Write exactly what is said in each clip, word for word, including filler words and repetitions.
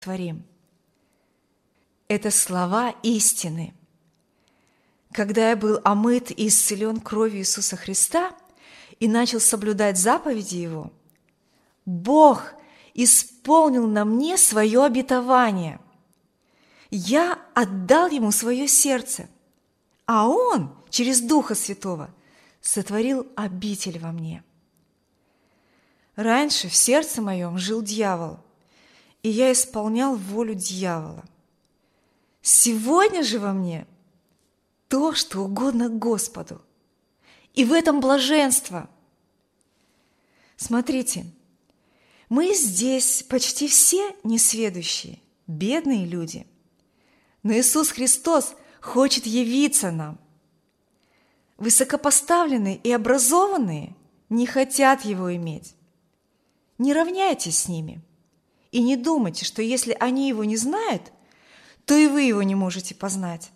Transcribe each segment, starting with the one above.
творим. Это слова истины. Когда я был омыт и исцелен кровью Иисуса Христа и начал соблюдать заповеди Его, Бог исполнил на мне свое обетование. Я отдал Ему свое сердце, а Он через Духа Святого сотворил обитель во мне. Раньше в сердце моем жил дьявол, и я исполнял волю дьявола. Сегодня же во мне то, что угодно Господу, и в этом блаженство. Смотрите, мы здесь почти все несведущие, бедные люди, но Иисус Христос хочет явиться нам. Высокопоставленные и образованные не хотят Его иметь. Не равняйтесь с ними и не думайте, что если они Его не знают, то и вы Его не можете познать.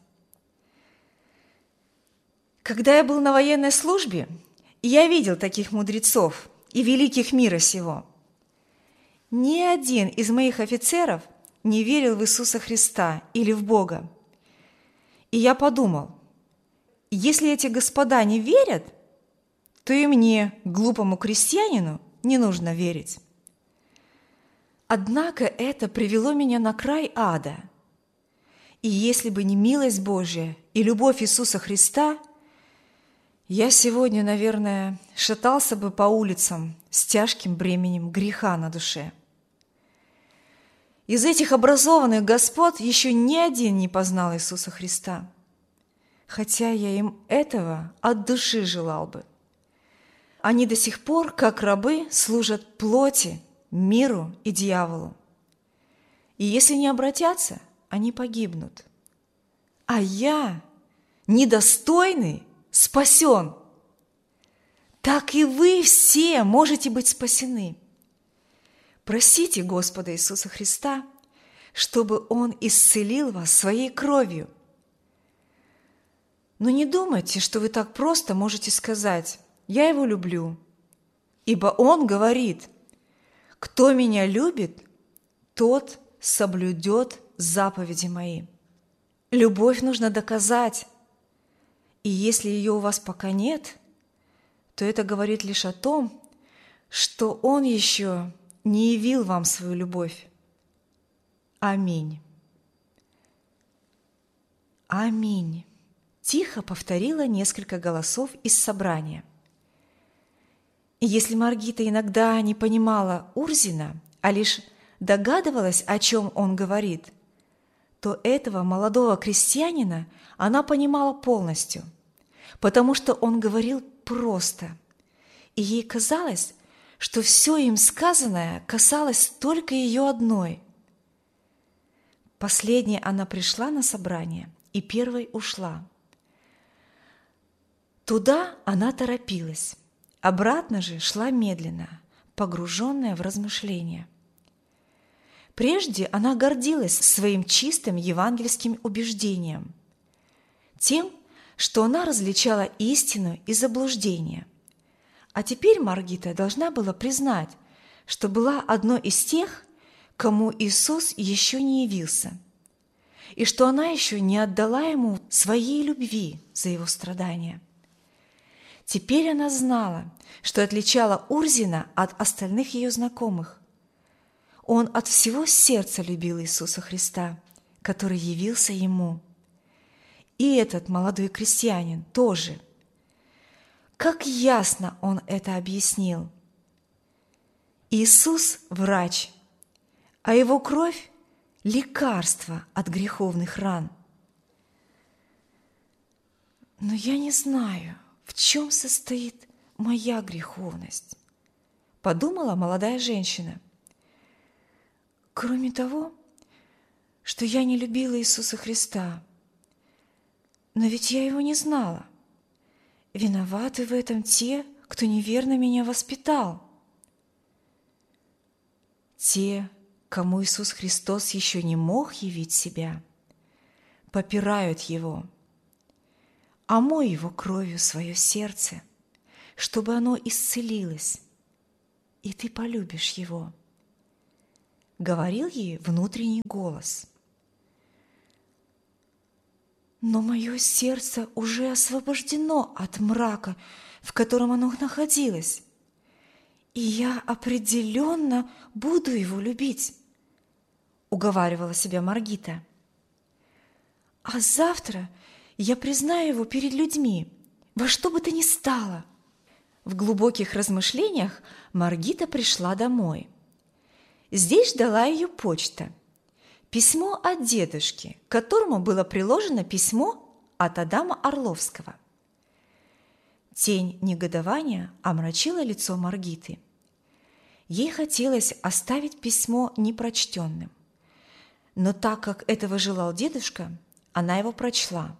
Когда я был на военной службе, я видел таких мудрецов и великих мира сего. Ни один из моих офицеров не верил в Иисуса Христа или в Бога. И я подумал, если эти господа не верят, то и мне, глупому крестьянину, не нужно верить. Однако это привело меня на край ада. И если бы не милость Божья и любовь Иисуса Христа, я сегодня, наверное, шатался бы по улицам с тяжким бременем греха на душе. Из этих образованных господ еще ни один не познал Иисуса Христа, хотя я им этого от души желал бы. Они до сих пор, как рабы, служат плоти, миру и дьяволу. И если не обратятся, они погибнут. А я, недостойный, спасен. Так и вы все можете быть спасены. Просите Господа Иисуса Христа, чтобы Он исцелил вас своей кровью. Но не думайте, что вы так просто можете сказать: «Я Его люблю», ибо Он говорит: «Кто Меня любит, тот соблюдет заповеди Мои». Любовь нужно доказать, и если ее у вас пока нет, то это говорит лишь о том, что Он еще не явил вам свою любовь. Аминь. Аминь. Тихо повторила несколько голосов из собрания. И если Маргита иногда не понимала Урзина, а лишь догадывалась, о чем он говорит, то этого молодого крестьянина она понимала полностью, потому что он говорил просто, и ей казалось, что все им сказанное касалось только ее одной. Последней она пришла на собрание и первой ушла. Туда она торопилась, обратно же шла медленно, погруженная в размышления. Прежде она гордилась своим чистым евангельским убеждением, тем, что она различала истину и заблуждение. А теперь Маргита должна была признать, что была одной из тех, кому Иисус еще не явился, и что она еще не отдала Ему своей любви за Его страдания. Теперь она знала, что отличала Урзина от остальных ее знакомых. Он от всего сердца любил Иисуса Христа, который явился ему. И этот молодой крестьянин тоже. Как ясно он это объяснил. Иисус – врач, а Его кровь – лекарство от греховных ран. Но я не знаю, в чем состоит моя греховность, подумала молодая женщина. Кроме того, что я не любила Иисуса Христа, но ведь я Его не знала. Виноваты в этом те, кто неверно меня воспитал. Те, кому Иисус Христос еще не мог явить себя, попирают Его. Омой Его кровью свое сердце, чтобы оно исцелилось, и ты полюбишь Его. говорил ей внутренний голос. Но мое сердце уже освобождено от мрака, в котором оно находилось, и я определенно буду его любить, уговаривала себя Маргита. А завтра я признаю его перед людьми, во что бы то ни стало. В глубоких размышлениях Маргита пришла домой. Здесь ждала ее почта. Письмо от дедушки, к которому было приложено письмо от Адама Орловского. Тень негодования омрачила лицо Маргиты. Ей хотелось оставить письмо непрочтенным. Но так как этого желал дедушка, она его прочла.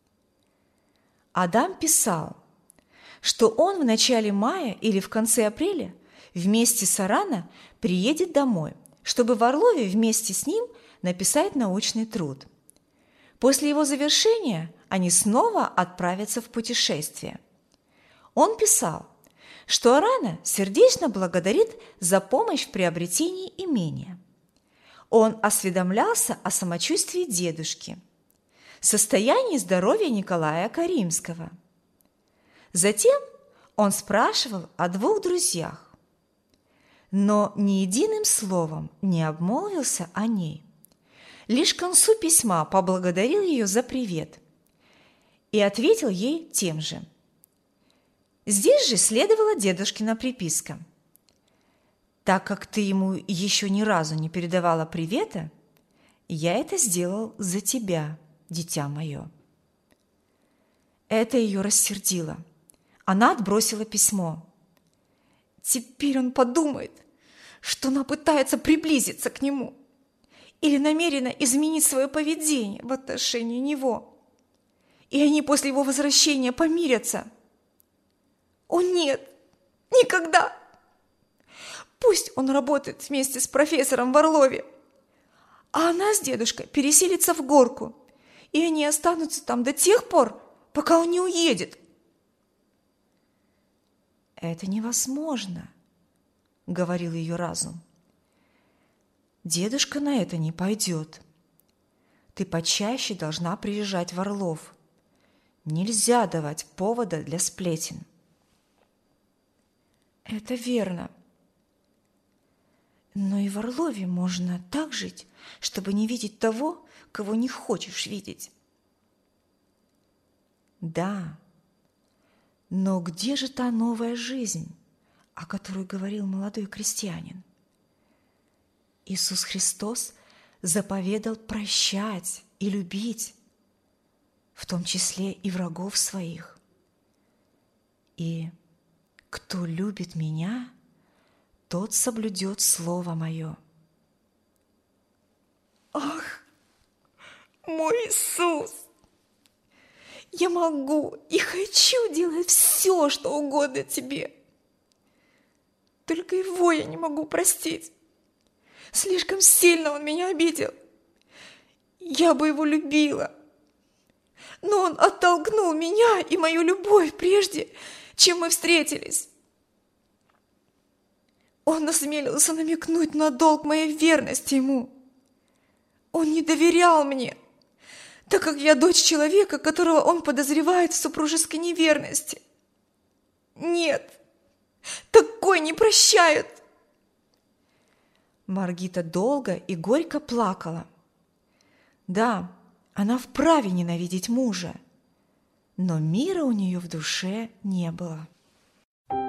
Адам писал, что он в начале мая или в конце апреля вместе с Арано приедет домой, чтобы в Орлове вместе с ним написать научный труд. После его завершения они снова отправятся в путешествие. Он писал, что Арано сердечно благодарит за помощь в приобретении имения. Он осведомлялся о самочувствии дедушки, состоянии здоровья Николая Каримского. Затем он спрашивал о двух друзьях, но ни единым словом не обмолвился о ней. Лишь к концу письма поблагодарил ее за привет и ответил ей тем же. Здесь же следовала дедушкина приписка. «Так как ты ему еще ни разу не передавала привета, я это сделал за тебя, дитя мое». Это ее рассердило. Она отбросила письмо. Теперь он подумает, что она пытается приблизиться к нему или намерена изменить свое поведение в отношении него, и они после его возвращения помирятся. О нет, никогда! Пусть он работает вместе с профессором в Орлове, а она с дедушкой переселится в Горку, и они останутся там до тех пор, пока он не уедет. «Это невозможно», — говорил ее разум. «Дедушка на это не пойдет. Ты почаще должна приезжать в Орлов. Нельзя давать повода для сплетен». «Это верно. Но и в Орлове можно так жить, чтобы не видеть того, кого не хочешь видеть». «Да, но где же та новая жизнь, о которой говорил молодой крестьянин? Иисус Христос заповедал прощать и любить, в том числе и врагов своих. И кто любит меня, тот соблюдет слово мое». Ах, мой Иисус! Я могу и хочу делать все, что угодно тебе. Только его я не могу простить. Слишком сильно он меня обидел. Я бы его любила. Но он оттолкнул меня и мою любовь прежде, чем мы встретились. Он осмелился намекнуть на долг моей верности ему. Он не доверял мне, так как я дочь человека, которого он подозревает в супружеской неверности. Нет, такой не прощают. Маргита долго и горько плакала. Да, она вправе ненавидеть мужа, но мира у нее в душе не было.